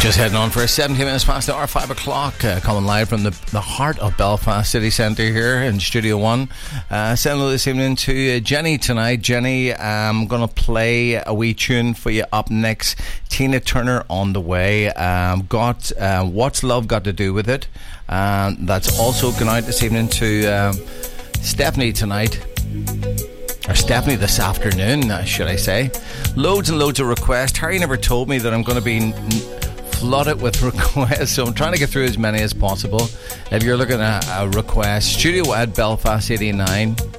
Just heading on for 17 minutes past the hour, 5 o'clock, coming live from the heart of Belfast City Centre here in Studio One. Sending hello this evening to Jenny tonight. Jenny, I'm going to play a wee tune for you up next. Tina Turner on the way. Got What's Love Got to Do With It? That's also going out this evening to Stephanie tonight. Or Stephanie this afternoon, should I say. Loads and loads of requests. Harry never told me that I'm going to be flooded with requests, so I'm trying to get through as many as possible. If you're looking at a request, studio at Belfast 89